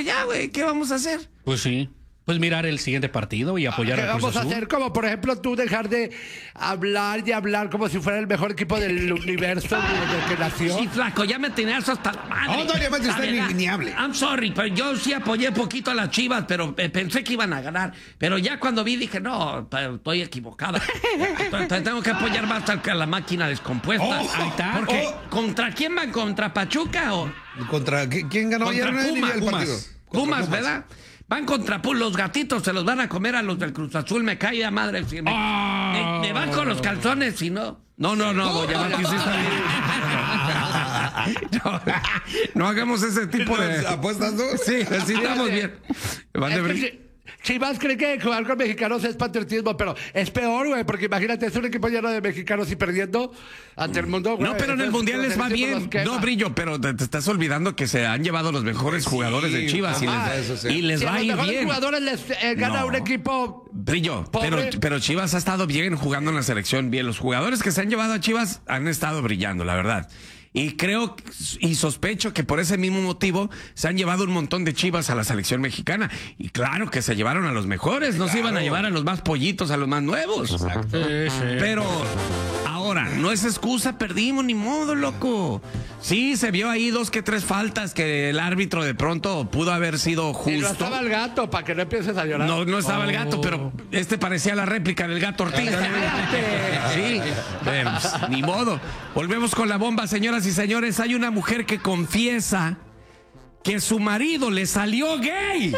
ya, güey, ¿qué vamos a hacer? Pues sí. Pues mirar el siguiente partido y apoyar ¿Qué a Cruz vamos a Azul. hacer? Como por ejemplo tú dejar de hablar y hablar como si fuera el mejor equipo del universo desde que nació. Sí, flaco, ya me tenías hasta la madre. No, Doña Mati, La usted verdad, ni hable. I'm sorry, pero yo sí apoyé poquito a las Chivas, pero pensé que iban a ganar. Pero ya cuando vi dije, no, estoy equivocada. Entonces tengo que apoyar más a la máquina descompuesta. Ahí está. Porque, ¿contra quién van? ¿Contra Pachuca o...? ¿Quién ganó ayer? Contra Nadie ni vio el Pumas. partido. Pumas, Contra ¿verdad? Van contra Pumas, los gatitos se los van a comer a los del Cruz Azul, me cae a madre. Si me van con los calzones, si no. No, doña Mati, sí está bien. No hagamos ese tipo de ¿Apuestas tú? Sí, así estamos bien. Van de brin- Chivas cree que jugar con mexicanos es patriotismo, pero es peor, güey, porque imagínate, es un equipo lleno de mexicanos y perdiendo ante el mundo, güey. No, pero en el Entonces, Mundial les va los bien. quema. No, Brillo, pero te estás olvidando que se han llevado los mejores jugadores de Chivas eso sí. y les Si va a a los ir mejores bien. jugadores les gana No. un equipo. Brillo, Pobre. pero Chivas ha estado bien jugando en la selección, bien. Los jugadores que se han llevado a Chivas han estado brillando, la verdad. Y creo y sospecho que por ese mismo motivo se han llevado un montón de Chivas a la selección mexicana. Y claro que se llevaron a los mejores, no se iban a llevar a los más pollitos, a los más nuevos. Pero ahora, no es excusa, perdimos, ni modo, loco. Sí, se vio ahí 2 que 3 faltas que el árbitro de pronto pudo haber sido Y justo. no estaba el gato, para que no empieces a llorar. No estaba el gato, pero parecía la réplica del gato Ortiz. Sí, pero, pues, ni modo. Volvemos con la bomba, señoras y señores. Hay una mujer que confiesa que su marido le salió gay.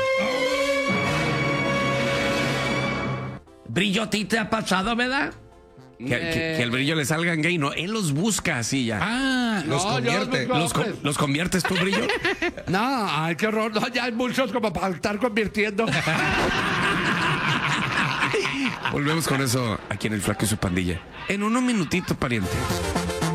Brillo, ¿a ti te ha pasado, verdad? Que el Brillo le salgan gay, no, él los busca así ya. Ah, Los convierte. ¿Los conviertes tú, Brillo? No, ay, qué horror. No, ya hay muchos como para estar convirtiendo. Volvemos con eso aquí en El Flaco y su pandilla. En unos minutitos, pariente.